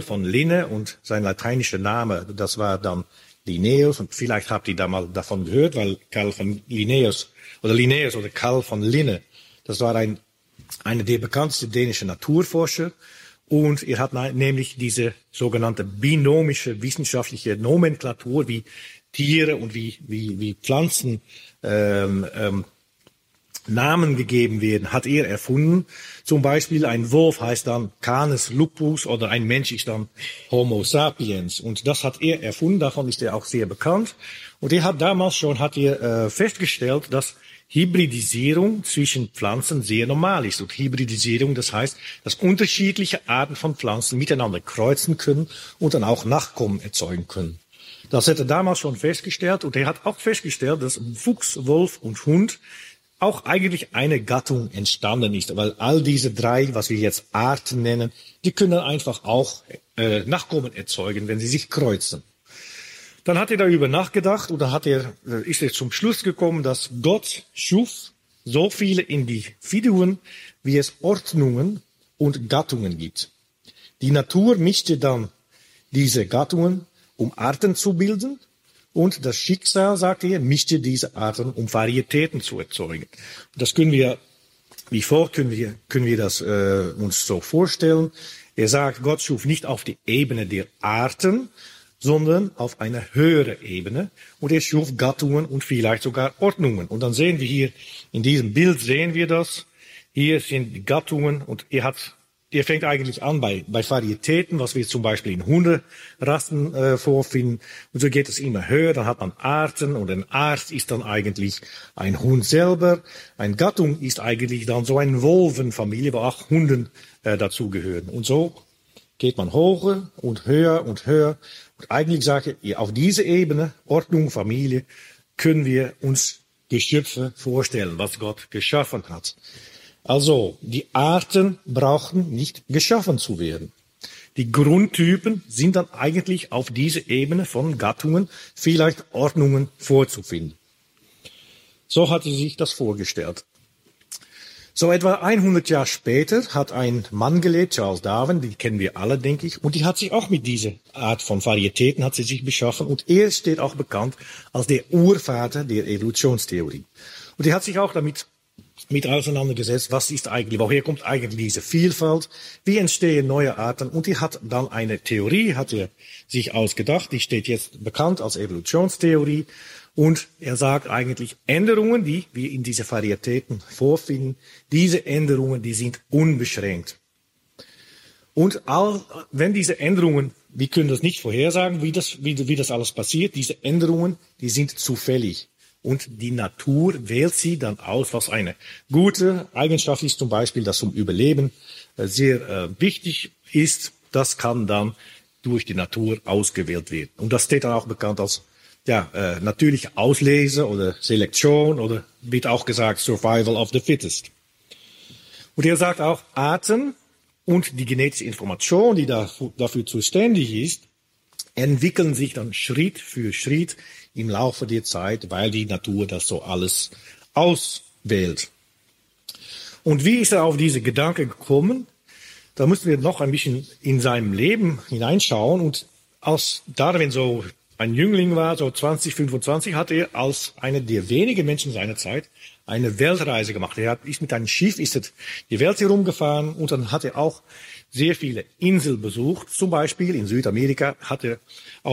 von Linne und sein lateinischer Name, das war dann Linnaeus. Und vielleicht habt ihr da mal davon gehört, weil Carl von Linnaeus oder Carl von Linne, das war einer der bekanntesten dänischen Naturforscher. Und er hat nämlich diese sogenannte binomische wissenschaftliche Nomenklatur, wie Tiere und wie Pflanzen Namen gegeben werden, hat er erfunden. Zum Beispiel ein Wolf heißt dann Canis lupus oder ein Mensch ist dann Homo sapiens. Und das hat er erfunden, davon ist er auch sehr bekannt. Und er hat damals schon festgestellt, dass Hybridisierung zwischen Pflanzen sehr normal ist. Und Hybridisierung, das heißt, dass unterschiedliche Arten von Pflanzen miteinander kreuzen können und dann auch Nachkommen erzeugen können. Das hat er damals schon festgestellt. Und er hat auch festgestellt, dass Fuchs, Wolf und Hund auch eigentlich eine Gattung entstanden ist, weil all diese drei, was wir jetzt Arten nennen, die können einfach auch Nachkommen erzeugen, wenn sie sich kreuzen. Dann hat er darüber nachgedacht und dann ist er zum Schluss gekommen, dass Gott schuf so viele Individuen, wie es Ordnungen und Gattungen gibt. Die Natur mischte dann diese Gattungen, um Arten zu bilden. Und das Schicksal, sagt er, mischte diese Arten, um Varietäten zu erzeugen. Und das können wir das uns so vorstellen. Er sagt, Gott schuf nicht auf die Ebene der Arten, sondern auf einer höheren Ebene. Und er schuf Gattungen und vielleicht sogar Ordnungen. Und dann sehen wir hier, in diesem Bild sehen wir das. Hier sind die Gattungen und er fängt eigentlich an bei Varietäten, was wir zum Beispiel in Hunderassen vorfinden. Und so geht es immer höher. Dann hat man Arten und eine Art ist dann eigentlich ein Hund selber. Eine Gattung ist eigentlich dann so eine Wolvenfamilie, wo auch Hunden dazugehören. Und so geht man hoch und höher und höher. Und eigentlich sage ich, auf diese Ebene, Ordnung, Familie, können wir uns Geschöpfe vorstellen, was Gott geschaffen hat. Also, die Arten brauchen nicht geschaffen zu werden. Die Grundtypen sind dann eigentlich auf dieser Ebene von Gattungen, vielleicht Ordnungen vorzufinden. So hat sie sich das vorgestellt. So etwa 100 Jahre später hat ein Mann gelebt, Charles Darwin, den kennen wir alle, denke ich, und die hat sich auch mit dieser Art von Varietäten hat sie sich beschaffen und er steht auch bekannt als der Urvater der Evolutionstheorie. Und er hat sich auch damit auseinandergesetzt, woher kommt eigentlich diese Vielfalt, wie entstehen neue Arten und er hat dann eine Theorie, hat er sich ausgedacht, die steht jetzt bekannt als Evolutionstheorie und er sagt eigentlich Änderungen, die wir in diese Varietäten vorfinden, diese Änderungen, die sind unbeschränkt. Und wenn diese Änderungen, wir können das nicht vorhersagen, wie das alles passiert, diese Änderungen, die sind zufällig. Und die Natur wählt sie dann aus, was eine gute Eigenschaft ist, zum Beispiel, das zum Überleben sehr wichtig ist. Das kann dann durch die Natur ausgewählt werden. Und das steht dann auch bekannt als natürliche Auslese oder Selektion oder wird auch gesagt Survival of the Fittest. Und er sagt auch, Arten und die genetische Information, die dafür zuständig ist, entwickeln sich dann Schritt für Schritt im Laufe der Zeit, weil die Natur das so alles auswählt. Und wie ist er auf diese Gedanken gekommen? Da müssen wir noch ein bisschen in seinem Leben hineinschauen. Und als Darwin so ein Jüngling war, so 20, 25, hat er als einer der wenigen Menschen seiner Zeit eine Weltreise gemacht. Ist mit einem Schiff die Welt herumgefahren und dann hat er auch sehr viele Inseln besucht. Zum Beispiel in Südamerika hat er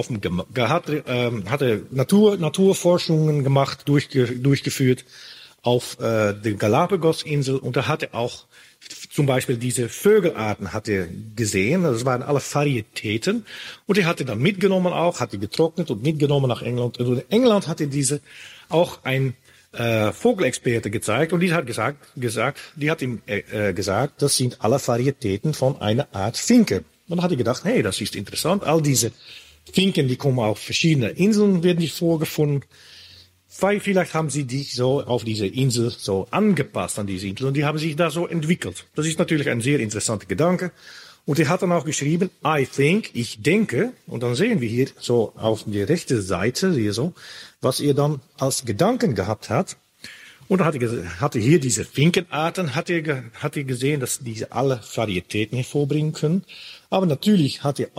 Naturforschungen gemacht, durchgeführt auf der Galapagos-Insel und da hat er auch zum Beispiel diese Vögelarten hat er gesehen. Das waren alle Varietäten und er hatte dann mitgenommen hat die getrocknet und mitgenommen nach England. Und in England hat er diese auch ein Vogelexperte gezeigt und die hat ihm gesagt, das sind alle Varietäten von einer Art Finke. Und dann hat er gedacht, hey, das ist interessant. All diese Finken, die kommen auf verschiedene Inseln, werden die vorgefunden. Vielleicht haben sie dich so auf diese Insel so angepasst an diese Insel und die haben sich da so entwickelt. Das ist natürlich ein sehr interessanter Gedanke. Und er hat dann auch geschrieben, ich denke, und dann sehen wir hier so auf der rechten Seite hier so, was er dann als Gedanken gehabt hat. Und dann hatte hier diese Finkenarten, hat er gesehen, dass diese alle Varietäten hervorbringen können. Aber natürlich hat er